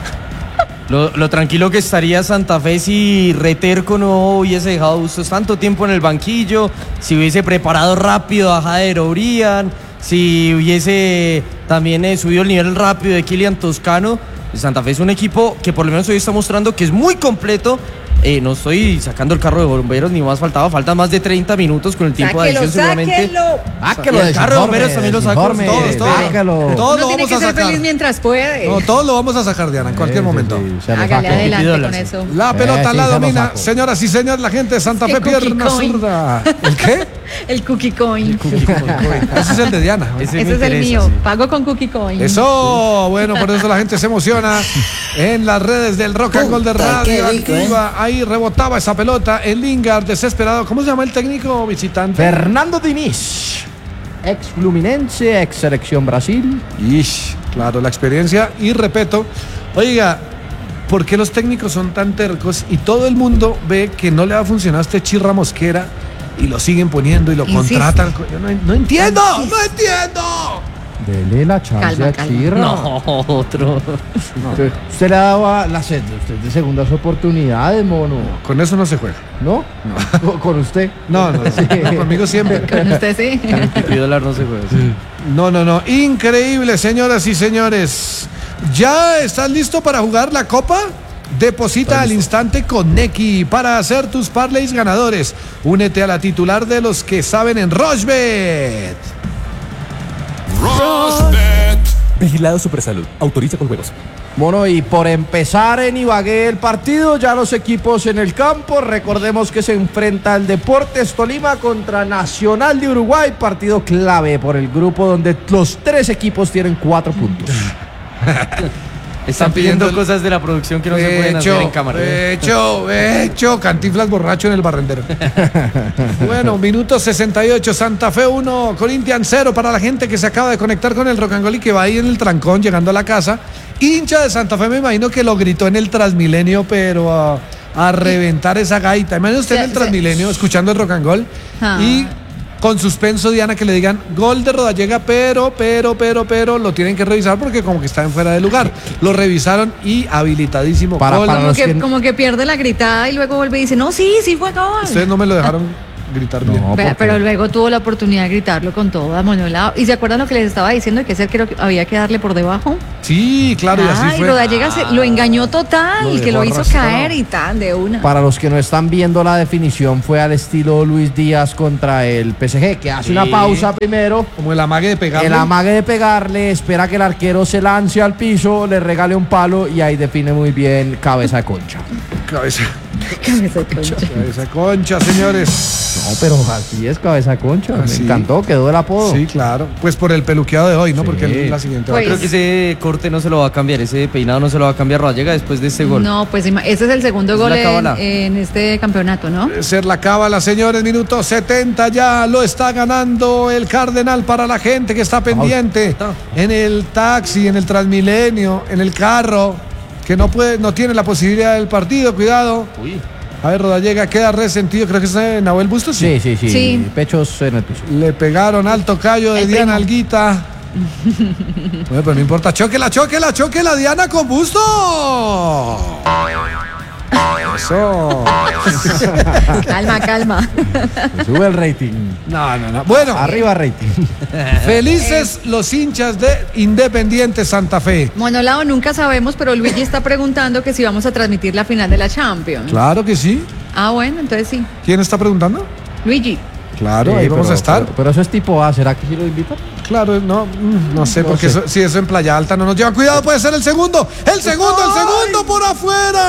D: Lo tranquilo que estaría Santa Fe si Reterco no hubiese dejado a Bustos tanto tiempo en el banquillo, si hubiese preparado rápido a Jader Obrian, si hubiese también subido el nivel rápido de Kylian Toscano. Santa Fe es un equipo que por lo menos hoy está mostrando que es muy completo. No estoy sacando el carro de bomberos ni más faltan más de 30 minutos con el tiempo de adición seguramente.
B: Sáquelo
D: Y el
B: de
D: carro de bomberos también lo saco.
A: Todos.
B: Sáquelo.
A: Todos
C: Uno
A: lo
C: tiene
A: vamos
C: que
A: a
C: ser
A: sacar.
C: feliz mientras puede.
A: No, todos lo vamos a sacar, Diana, en cualquier momento.
B: se lo
C: Hágale
B: saco.
C: adelante con
D: $50.
C: eso.
A: La pelota
B: sí,
A: la
B: se lo
A: domina,
B: saco.
A: señoras y señores, la gente de Santa
C: Es
A: Fe,
C: que Cookie
A: pierna
C: Coin.
A: zurda. ¿El qué?
C: El Cookie Coin.
A: Ese es el de Diana.
C: Ese es el mío. Pago con Cookie Coin.
A: Eso, bueno, por eso la gente se emociona en las redes del Rock and Roll de Radio Activa. Ahí rebotaba esa pelota en Lingard, desesperado. ¿Cómo se llama el técnico visitante?
B: Fernando Diniz, ex Fluminense, ex Selección Brasil.
A: Ish, claro, la experiencia y respeto. Oiga, ¿por qué los técnicos son tan tercos y todo el mundo ve que no le va a funcionar a este Chirra Mosquera y lo siguen poniendo y lo
C: Insiste.
A: contratan? Yo no entiendo, no entiendo.
B: Dele la chance
C: Calma,
B: a
C: calma.
B: Chirra.
D: No, otro.
B: Usted le daba la sed, usted de segundas oportunidades, mono.
A: Con eso no se juega.
B: ¿No? Con usted.
A: No, conmigo siempre.
C: Con usted sí.
D: El pipidólar no se juega.
A: No. Increíble, señoras y señores. ¿Ya estás listo para jugar la Copa? Deposita al instante con Nequi para hacer tus parlays ganadores. Únete a la titular de los que saben en Rochebet.
E: Vigilado Supersalud. Autoriza con juegos.
B: Bueno, y por empezar en Ibagué el partido, ya los equipos en el campo. Recordemos que se enfrenta el Deportes Tolima contra Nacional de Uruguay. Partido clave por el grupo donde los 3 equipos tienen 4 puntos.
D: Están pidiendo cosas de la producción que no se pueden hacer en cámara.
A: Hecho, Cantinflas borracho en el barrendero. Bueno, minuto 68, Santa Fe 1, Corinthians 0 para la gente que se acaba de conectar con el Rock and Roll y que va ahí en el trancón llegando a la casa. Hincha de Santa Fe, me imagino que lo gritó en el Transmilenio, pero a reventar esa gaita. Imagínese usted en el Transmilenio escuchando el Rock and Roll y con suspenso, Diana, que le digan gol de Rodallega, pero lo tienen que revisar porque como que está en fuera de lugar. Lo revisaron y habilitadísimo.
C: Como que pierde la gritada y luego vuelve y dice, no, sí fue gol.
A: Ustedes no me lo dejaron gritar bien.
B: No,
C: pero luego tuvo la oportunidad de gritarlo con todo amonolado. ¿Y se acuerdan lo que les estaba diciendo? Que creo que había que darle por debajo.
A: Sí, claro, y así fue.
C: Y Rodallega lo engañó total, que lo hizo
B: arrastrado.
C: caer y tal, de una.
B: Para los que no están viendo la definición, fue al estilo Luis Díaz contra el PSG, que hace una pausa primero.
A: Como el amague de pegarle.
B: El amague de pegarle, espera que el arquero se lance al piso, le regale un palo y ahí define muy bien cabeza de concha.
A: Cabeza
C: Cabeza
A: concha, señores.
B: No, pero así es cabeza de concha.
A: Así.
B: Me encantó, quedó el apodo.
A: Sí, claro. Pues por el peluqueado de hoy, ¿no?
B: Sí.
A: Porque la siguiente va a
D: Creo que ese corte no se lo va a cambiar, ese peinado no se lo va a cambiar Rodallega después de este gol.
C: No, pues ese es el segundo
D: Es
C: gol
D: la cábala.
C: en este campeonato, ¿no?
A: ser la cábala, señores. Minuto 70 ya lo está ganando el Cardenal para la gente que está pendiente en el taxi, en el Transmilenio, en el carro, que no tiene la posibilidad del partido. Cuidado.
D: Uy.
A: A ver, Rodallega queda resentido. Creo que es Nahuel Bustos.
B: Sí.
C: Sí.
B: Pechos en el piso.
A: Le pegaron al tocayo de
C: El
A: Diana
C: primo.
A: Alguita. Bueno, pero no importa. Chóquela, Diana con Bustos. Eso.
C: Calma.
B: Sube el rating.
A: No. Bueno,
B: Arriba rating.
A: felices los hinchas de Independiente Santa Fe.
C: Monolao nunca sabemos, pero Luigi está preguntando que si vamos a transmitir la final de la Champions.
A: Claro que sí.
C: Ah, bueno, entonces sí.
A: ¿Quién está preguntando?
C: Luigi.
A: Claro,
B: Sí,
A: ahí vamos a estar.
B: Pero eso es tipo A, ¿será que sí lo invitan?
A: Claro, no sé,
B: No
A: porque
B: sé.
A: si eso en Playa Alta no nos lleva. Cuidado, puede ser el segundo. El segundo por afuera,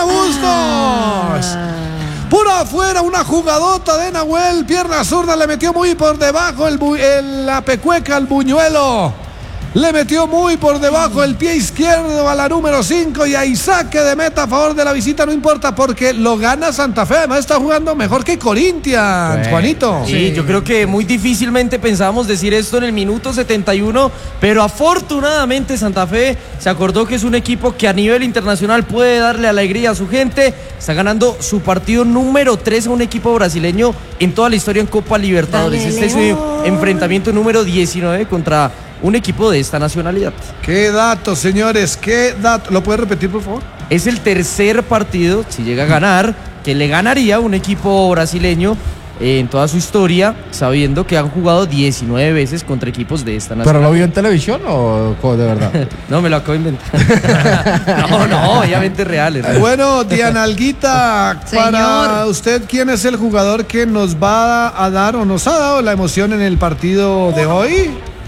A: Bustos. Por afuera, una jugadota de Nahuel, pierna zurda, le metió muy por debajo la pecueca al Buñuelo. Le metió muy por debajo el pie izquierdo a la número 5 y ahí saque de meta a favor de la visita, no importa porque lo gana Santa Fe. Además está jugando mejor que Corinthians,
B: Sí.
A: Juanito.
D: Sí, yo creo que muy difícilmente pensábamos decir esto en el minuto 71, pero afortunadamente Santa Fe se acordó que es un equipo que a nivel internacional puede darle alegría a su gente. Está ganando su partido número 3 a un equipo brasileño en toda la historia en Copa Libertadores.
C: Dale,
D: Este es
C: León.
D: su enfrentamiento número 19 contra un equipo de esta nacionalidad.
A: Qué dato, señores, qué dato. ¿Lo puedes repetir, por favor?
D: Es el tercer partido, si llega a ganar, que le ganaría a un equipo brasileño en toda su historia, sabiendo que han jugado 19 veces contra equipos de esta
B: ¿Pero
D: nacionalidad.
B: lo vio en televisión o de verdad?
D: No, me lo acabo de inventar. No, obviamente reales.
A: Bueno, Diana Alguita, para
C: Señor.
A: usted, ¿quién es el jugador que nos va a dar o nos ha dado la emoción en el partido de hoy?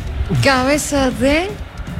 C: Cabeza de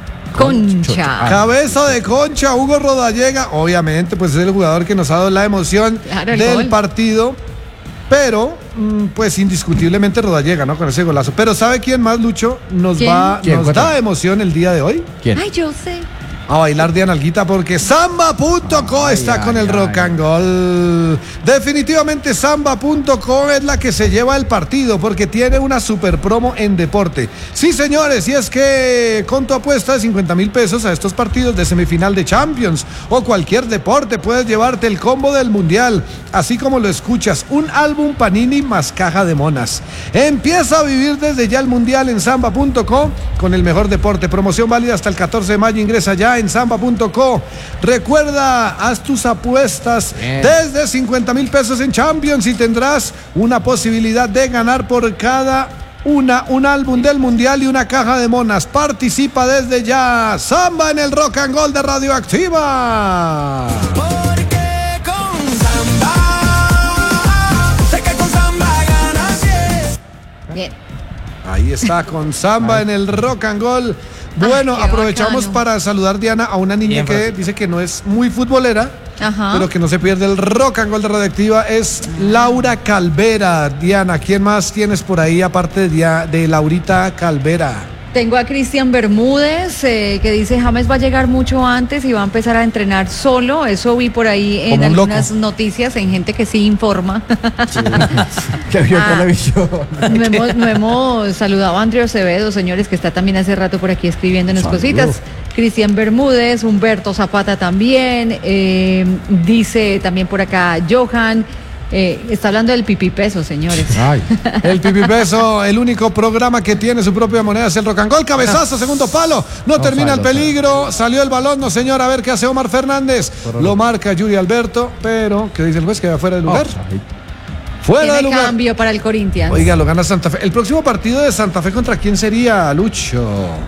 C: concha.
A: Cabeza de concha, Hugo Rodallega. Obviamente, pues es el jugador que nos ha dado la emoción
C: Claro, el
A: del
C: gol.
A: partido. Pero, pues indiscutiblemente Rodallega, ¿no? Con ese golazo. Pero ¿sabe quién más, Lucho? Nos
C: ¿Quién?
B: ¿Quién?
A: da
B: Cuéntame.
A: emoción el día de hoy.
B: ¿Quién?
C: Ay, yo sé.
A: A bailar Diana Alguita porque Samba.co está con el rock and roll. Definitivamente Samba.co es la que se lleva el partido porque tiene una super promo en deporte. Sí, señores, y es que con tu apuesta de 50,000 pesos a estos partidos de semifinal de Champions o cualquier deporte puedes llevarte el combo del mundial, así como lo escuchas, un álbum Panini más caja de monas. Empieza a vivir desde ya el mundial en Samba.co con el mejor deporte. Promoción válida hasta el 14 de mayo. Ingresa ya en Samba.co. Recuerda, haz tus apuestas
B: Bien.
A: desde 50,000 pesos en Champions y tendrás una posibilidad de ganar por cada un álbum del mundial y una caja de monas. Participa desde ya. Samba en el Rock and Roll de Radioactiva.
F: Porque
C: Bien.
A: Ahí está, con samba en el rock and roll. Bueno,
C: qué
A: aprovechamos
C: bacano.
A: para saludar, Diana, a una niña
D: Bien,
A: que
D: Francisco.
A: dice que no es muy futbolera,
C: Ajá.
A: pero que no se pierde el rock and roll de Radioactiva. Es Laura Calvera. Diana, ¿quién más tienes por ahí aparte de Laurita Calvera?
C: Tengo a Cristian Bermúdez, que dice James va a llegar mucho antes y va a empezar a entrenar solo. Eso vi por ahí en
A: Como un loco.
C: algunas noticias, en gente que sí informa.
B: Que vio
C: Ah.
B: televisión.
C: No hemos saludado a Andrea Acevedo, señores, que está también hace rato por aquí escribiéndonos
B: Saludos.
C: cositas. Cristian Bermúdez, Humberto Zapata también, dice también por acá Johan, está hablando del pipipeso, señores.
B: Ay.
A: El Pipipeso, el único programa que tiene su propia moneda es el rock and roll. Cabezazo, segundo palo. No termina el
B: falla,
A: peligro. Salió el balón, no señor. A ver qué hace Omar Fernández. Lo marca Yuri Alberto, pero ¿qué dice el juez? Que va fuera de lugar. Fuera de
C: Tiene
A: lugar.
C: cambio para el Corinthians.
A: Oiga, lo gana Santa Fe. El próximo partido de Santa Fe, ¿contra quién sería, Lucho?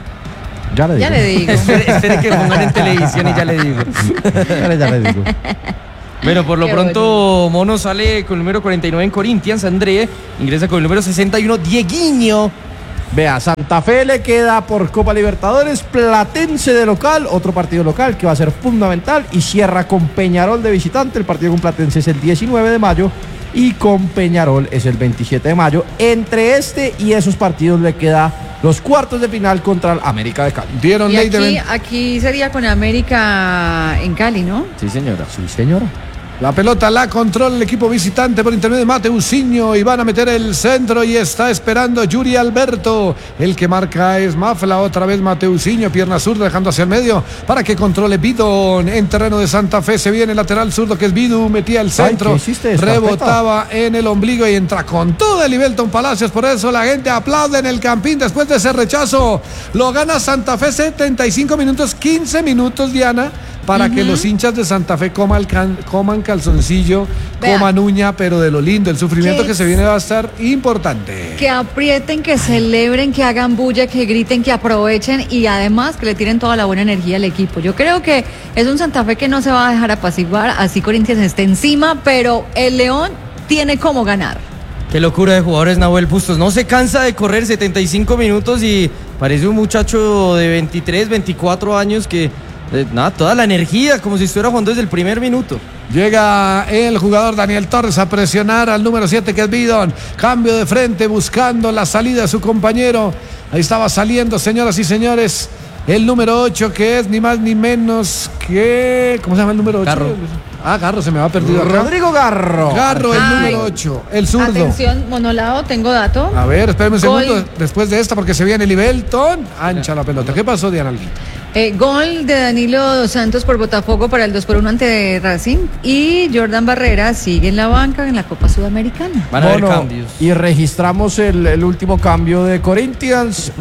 B: Ya le digo.
C: Ya le digo.
D: Espere que pongan en televisión y ya le digo.
B: Ya le digo.
D: Bueno, por lo
C: Qué
D: pronto Mono sale con el número 49 en Corinthians, André ingresa con el número 61, Dieguiño.
B: Vea, Santa Fe le queda por Copa Libertadores, Platense de local, otro partido local que va a ser fundamental, y cierra con Peñarol de visitante. El partido con Platense es el 19 de mayo y con Peñarol es el 27 de mayo. Entre este y esos partidos le queda los cuartos de final contra el América de Cali.
A: Dieron
C: Y
A: ley de
C: aquí sería con América en Cali, ¿no?
B: Sí, señora. Sí, señora.
A: La pelota la controla el equipo visitante por intermedio de Mateusinho y van a meter el centro y está esperando Yuri Alberto. El que marca es Mafla, otra vez Mateusinho, pierna zurda dejando hacia el medio para que controle Bidon en terreno de Santa Fe. Se viene el lateral zurdo que es Bidu, metía el centro,
B: ¿qué hiciste, Escarpeta?
A: rebotaba en el ombligo y entra con todo el Ibelton Palacios. Por eso la gente aplaude en el Campín después de ese rechazo. Lo gana Santa Fe 75 minutos, 15 minutos, Diana, para que los hinchas de Santa Fe coman calzoncillo,
C: Vea.
A: coman uña, pero de lo lindo. El sufrimiento
C: ¿Qué?
A: que se viene va a estar importante.
C: Que aprieten, que celebren, que hagan bulla, que griten, que aprovechen y además que le tiren toda la buena energía al equipo. Yo creo que es un Santa Fe que no se va a dejar apaciguar, así Corinthians esté encima, pero el León tiene cómo ganar.
D: Qué locura de jugadores Nahuel Bustos. No se cansa de correr 75 minutos y parece un muchacho de 23, 24 años que, nada, toda la energía, como si estuviera jugando desde el primer minuto.
A: Llega el jugador Daniel Torres a presionar al número 7 que es Bidon. Cambio de frente buscando la salida de su compañero. Ahí estaba saliendo, señoras y señores, el número 8 que es ni más ni menos que... ¿Cómo se llama el número 8?
D: Garro.
A: Garro, se me va perdido acá.
B: Rodrigo Garro.
A: Garro, el
C: Ay.
A: número 8, el zurdo.
C: Atención, monolado, tengo dato.
A: A ver, espérame un
C: Gol.
A: segundo después de esta porque se viene el Ibelton. Ancha la pelota. ¿Qué pasó, Diana Alguita?
C: Gol de Danilo dos Santos por Botafogo para el 2-1 ante Racing. Y Jordan Barrera sigue en la banca en la Copa Sudamericana.
D: Van a haber
B: Bueno,
D: cambios.
B: y registramos el último cambio de Corinthians.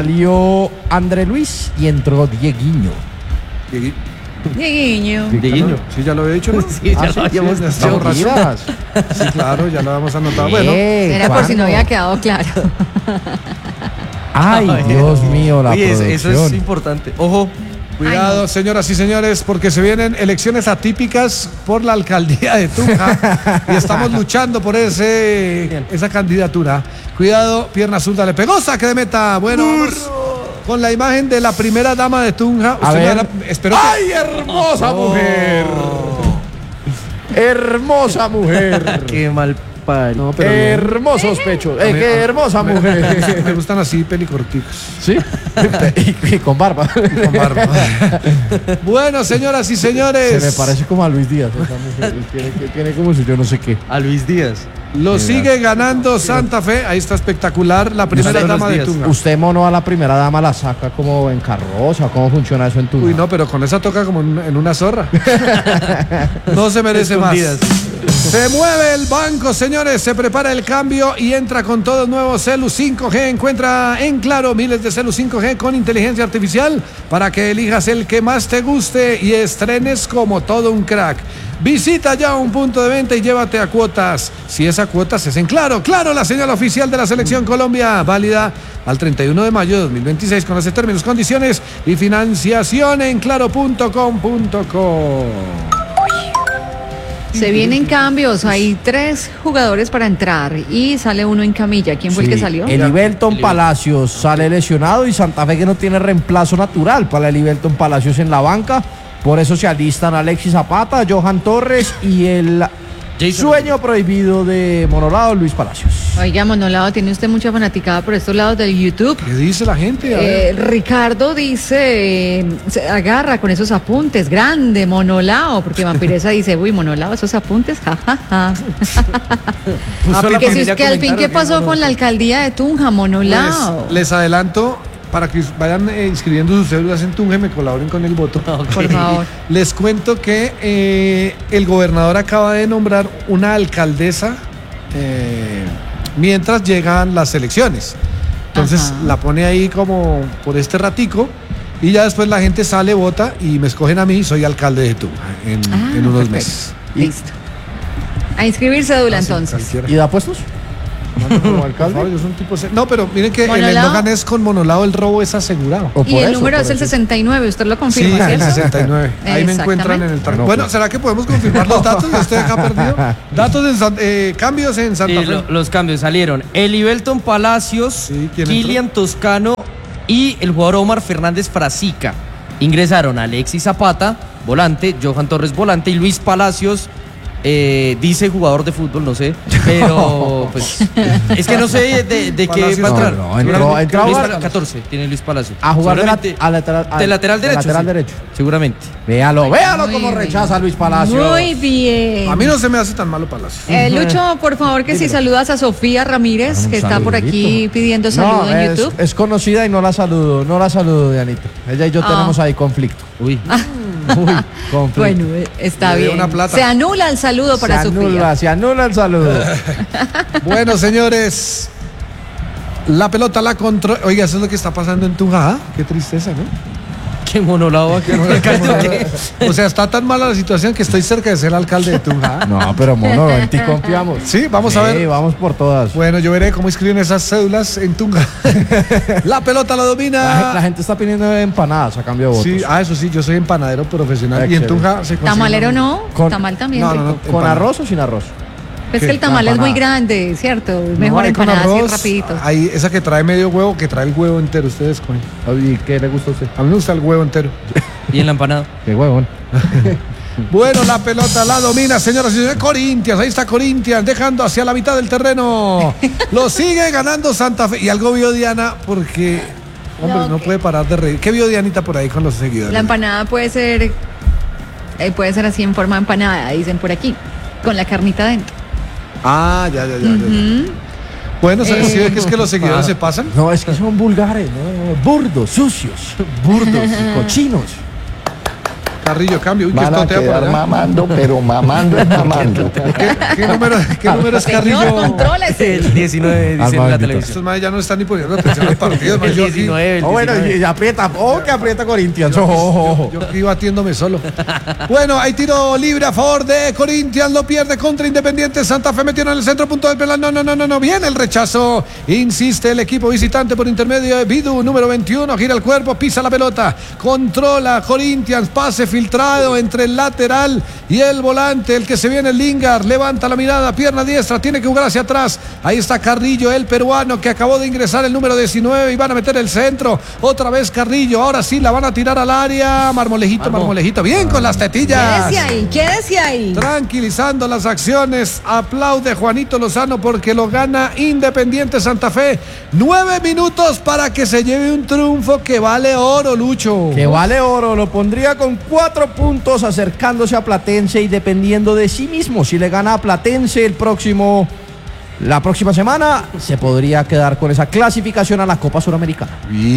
B: Salió André Luis y entró Dieguiño.
C: Dieguiño.
D: Dieguiño.
A: Sí, ya lo había dicho, ¿no?
D: Sí, ya lo habíamos
A: sí,
D: dicho.
A: está borracho.
B: Mentiras.
A: Sí, claro, ya lo habíamos anotado. Bueno,
C: Era por si no había quedado claro.
B: Ay, Dios mío, la
D: Oye, eso
B: producción.
D: es importante. Ojo.
A: cuidado, señoras y señores, porque se vienen elecciones atípicas por la alcaldía de Tunja y estamos luchando por esa candidatura. Cuidado, pierna zurda, le pegó, saque de meta. Bueno, vamos con la imagen de la primera dama de Tunja.
B: A
A: Usted
B: ver.
A: me hará- espero que...
B: ¡Ay, hermosa mujer! Hermosa mujer.
D: Qué mal pari.
A: No, pero no.
B: Hermosos pechos.
A: A mí-
B: Qué hermosa
A: me
B: mujer.
A: gustan así, pelicorticos.
B: ¿Sí? y con barba.
A: Con barba. Bueno, señoras y señores.
B: Se me parece como a Luis Díaz esa mujer. Tiene como si yo no sé qué.
D: A Luis Díaz.
A: Lo sigue ganando Santa Fe. Ahí está espectacular la primera
D: Todos los
A: dama de
D: días.
A: Tunja.
B: ¿Usted, Mono, a la primera dama la saca como en carroza? ¿Cómo funciona eso en tu?
A: Uy, no, pero con esa toca como en una zorra. No se merece más.
D: Escondidas.
A: Se mueve el banco, señores. Se prepara el cambio y entra con todo nuevo Celu 5G. Encuentra en Claro miles de Celu 5G con inteligencia artificial para que elijas el que más te guste y estrenes como todo un crack. Visita ya un punto de venta y llévate a cuotas. Si esa cuotas es en Claro. Claro, la señal oficial de la Selección Colombia. Válida al 31 de mayo de 2026. Conoce términos, condiciones y financiación en claro.com.co.
C: Se vienen cambios, hay 3 jugadores para entrar y sale uno en camilla. ¿Quién fue el que salió?
B: Elivelton Palacios sale lesionado y Santa Fe que no tiene reemplazo natural para Elivelton Palacios en la banca. Por eso se alistan Alexis Zapata, Johan Torres y el sueño prohibido de Monolado, Luis Palacios.
C: Oiga, Monolado, tiene usted mucha fanaticada por estos lados del YouTube.
A: ¿Qué dice la gente? A ver.
C: Ricardo dice, se agarra con esos apuntes, grande Monolado, porque Vampiresa dice, uy, Monolado, esos apuntes, jajaja. Que al fin, ¿qué pasó con la alcaldía de Tunja, Monolado?
A: Pues, les adelanto, para que vayan inscribiendo sus cédulas en Tunja y me colaboren con el voto.
C: Por favor.
A: Les cuento que el gobernador acaba de nombrar una alcaldesa mientras llegan las elecciones. Entonces la pone ahí como por este ratico y ya después la gente sale, vota y me escogen a mí, soy alcalde de Tunja en unos
C: perfecto.
A: meses.
C: Listo. A inscribir cédula entonces.
B: ¿Y da puestos?
A: Como alcalde. Yo soy un tipo no, pero miren que el
C: ¿Monolado?
A: eslogan es con Monolado el robo es asegurado.
B: O
C: Y
B: por
C: el
B: eso,
C: número
B: por
C: es el
B: eso.
C: 69, usted lo
A: Sí,
C: confirma,
A: el
C: ¿cierto?
A: 69. Ahí me encuentran en el
B: Bueno,
A: bueno,
B: pues.
A: ¿será que podemos confirmar los datos? Yo estoy acá perdido. Datos cambios en Santa
D: Sí,
A: Fe.
D: los cambios salieron. Elivelton Palacios,
A: Sí, ¿quién
D: Kilian Toscano y el jugador Omar Fernández Frasica. Ingresaron Alexis Zapata, volante, Johan Torres, volante, y Luis Palacios, dice jugador de fútbol, no sé, pero pues es que no sé de qué
A: Palacios,
D: va a entrar.
B: no, entró
D: Luis
B: ahora.
D: 14 tiene Luis Palacios.
B: A jugar de
D: Seguramente
B: lateral derecho.
D: sí.
B: Derecho.
D: Seguramente.
B: Véalo
C: Muy
B: como
C: bien.
B: rechaza Luis Palacios.
C: Muy bien.
A: A mí no se me hace tan malo Palacio.
C: Lucho, por favor, que si saludas a Sofía Ramírez,
B: Un
C: que está por aquí
B: saludito.
C: pidiendo saludo en YouTube.
B: Es conocida y no la saludo, Dianita. Ella y yo tenemos ahí conflicto.
D: Uy.
B: Uy, conflicto.
C: Bueno, está
A: Le dio
C: bien.
A: una plata.
C: Se anula el saludo para Sofía.
B: Se anula el saludo.
A: Bueno, señores, la pelota la controla. Oiga, eso es lo que está pasando en Tunja. ¿Ah? Qué tristeza, ¿no?
D: Qué monolado aquí.
A: O sea, está tan mala la situación que estoy cerca de ser alcalde de Tunja.
B: No, pero mono, en ti confiamos.
A: Sí, vamos a ver.
B: Vamos por todas.
A: Bueno, yo veré cómo escriben esas cédulas en Tunja. La pelota la
B: La
A: domina.
B: gente está pidiendo empanadas a cambio de votos.
A: Sí, eso sí, yo soy empanadero profesional. Y en
B: Excelente.
A: Tunja se consigue.
C: Tamalero no,
B: Con-
C: tamal también.
A: No,
C: rico.
A: no,
B: ¿Con
A: empanada.
B: arroz o sin arroz?
C: Es
A: ¿Qué?
C: que el tamal
B: La
C: es muy
B: empanada.
C: grande, ¿cierto?
A: No,
C: Mejor
A: hay con
C: empanada así
A: arroz.
C: rapidito.
A: Hay esa que trae medio huevo, que trae el huevo entero. Ustedes escogen.
B: ¿Y qué le gusta a usted?
A: A mí me gusta el huevo entero.
D: Y en la empanada.
B: Qué huevón.
A: Bueno, la pelota la domina, señoras y señores. Corinthians, ahí está Corinthians, dejando hacia la mitad del terreno. Lo sigue ganando Santa Fe. Y algo vio Diana, porque, hombre, no puede parar de reír. ¿Qué vio Dianita por ahí con los seguidores?
C: La empanada puede ser así en forma de empanada, dicen por aquí, con la carnita dentro.
A: Ah, ya. Bueno, ¿sabes si ve que es que los seguidores se pasan?
B: No, es que son vulgares, ¿no? Burdos, sucios, burdos y cochinos.
A: Carrillo, cambio. Uy, que
F: Van a
A: totea por
F: quedar
A: allá.
F: mamando, pero mamando es mamando.
A: ¿Qué número es Carrillo?
C: Señor, contrólese.
D: El 19 dice en
B: Alma
D: la
B: bendita.
D: televisión.
A: Estos madres ya no están ni poniendo atención al partido.
D: El
A: Yo aquí-
D: 19, el
B: Oh, bueno,
D: 19.
B: y aprieta, que aprieta Corinthians.
A: Yo aquí batiéndome solo. Bueno, hay tiro libre a favor de Corinthians, lo pierde contra Independiente. Santa Fe metieron en el centro, punto del penal. No. Viene el rechazo. Insiste el equipo visitante por intermedio de Bidu, número 21. Gira el cuerpo, pisa la pelota. Controla Corinthians, pase filtrado entre el lateral y el volante. El que se viene, el Lingard, levanta la mirada, pierna diestra, tiene que jugar hacia atrás. Ahí está Carrillo, el peruano que acabó de ingresar, el número 19, y van a meter el centro. Otra vez Carrillo, ahora sí la van a tirar al área. Marmolejito, bien con las tetillas.
C: Quédese ahí.
A: Tranquilizando las acciones, aplaude Juanito Lozano porque lo gana Independiente Santa Fe. 9 minutos para que se lleve un triunfo que vale oro, Lucho.
B: Que vale oro, lo pondría con 4 puntos acercándose a Platense y dependiendo de sí mismo. Si le gana a Platense la próxima semana, se podría quedar con esa clasificación a la Copa Suramericana.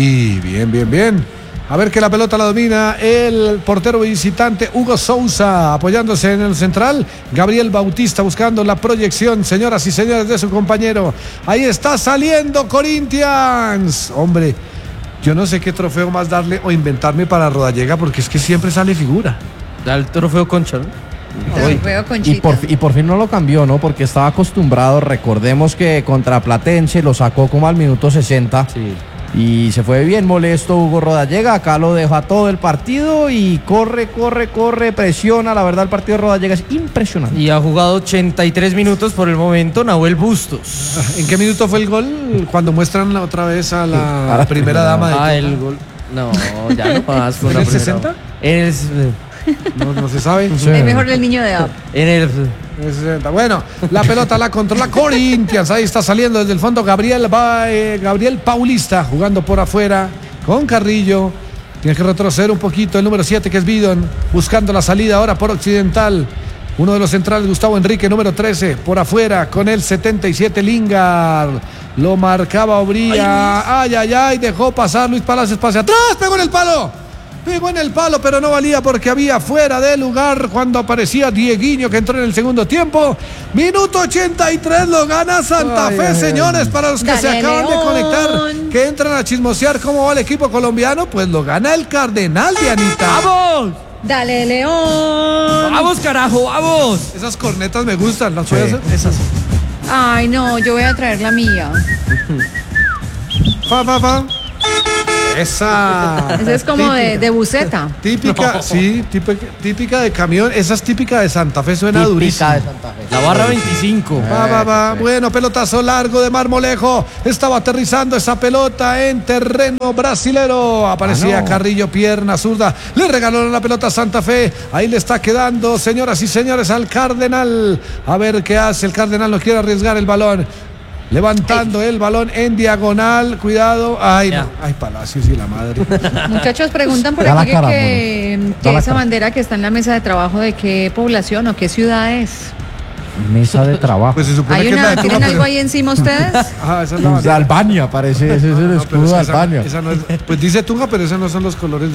A: Bien. A ver que la pelota la domina el portero visitante Hugo Sousa, apoyándose en el central. Gabriel Bautista buscando la proyección, señoras y señores, de su compañero. Ahí está saliendo Corinthians. Hombre, yo no sé qué trofeo más darle o inventarme para Rodallega, porque es que siempre sale figura.
D: Da el trofeo Concha, ¿no?
C: Trofeo Conchita.
B: Y por fin no lo cambió, ¿no? Porque estaba acostumbrado. Recordemos que contra Platense lo sacó como al minuto 60.
D: Sí.
B: Y se fue bien molesto Hugo Rodallega. Acá lo deja todo el partido y corre, presiona. La verdad, el partido de Rodallega es impresionante.
D: Y ha jugado 83 minutos por el momento Nahuel Bustos.
A: ¿En qué minuto fue el gol? Cuando muestran otra vez a la primera dama de Tunja.
D: El gol. No, ya no más.
A: ¿Fue en el 60? No se sabe.
C: Es mejor el niño de app.
D: En el
A: 60. Bueno, la pelota la controla Corinthians. Ahí está saliendo desde el fondo Gabriel Paulista, jugando por afuera con Carrillo. Tiene que retroceder un poquito el número 7, que es Bidon, buscando la salida ahora por Occidental. Uno de los centrales, Gustavo Enrique, número 13, por afuera con el 77, Lingard. Lo marcaba Obría. Ay, dejó pasar Luis Palacios, pase atrás, pegó en el palo. Pegó en el palo, pero no valía porque había fuera de lugar cuando aparecía Dieguinho, que entró en el segundo tiempo. Minuto 83, lo gana Santa Fe, señores. Para los que se acaban de conectar, que entran a chismosear cómo va el equipo colombiano, pues lo gana el Cardenal, Dianita.
D: ¡Vamos!
C: Dale, León.
D: ¡Vamos, carajo! ¡Vamos!
A: Esas cornetas me gustan, ¿las puedes hacer?
D: Esas.
C: Ay, no, yo voy a traer la mía.
A: Fa. Esa
C: es como de buceta.
A: Típica, no. Sí, típica de camión. Esa es típica de Santa Fe, suena durísimo.
B: De Santa Fe.
D: La barra 25.
A: Va. Bueno, pelotazo largo de Marmolejo. Estaba aterrizando esa pelota en terreno brasilero. Aparecía Carrillo, pierna zurda. Le regalaron la pelota a Santa Fe. Ahí le está quedando, señoras y señores, al Cardenal. A ver qué hace. El Cardenal no quiere arriesgar el balón. Levantando el balón en diagonal, cuidado. Ay, no. Ay, Palacios y la madre.
C: Muchachos, preguntan por aquí que esa bandera que está en la mesa de trabajo, ¿de qué población o qué ciudad es?
B: Mesa de trabajo.
A: Pues se supone
C: ¿Hay
A: que
C: una,
A: es la de
C: ¿tienen
A: Tunja,
C: algo ahí encima ustedes?
A: Esa es la
B: De Albania, parece. Ese es el escudo de Albania.
A: Esa no es, pues dice Tunja, pero esos no son los colores de